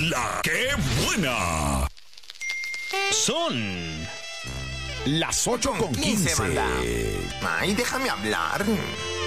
La que buena. Son las 8:15. Ay, déjame hablar.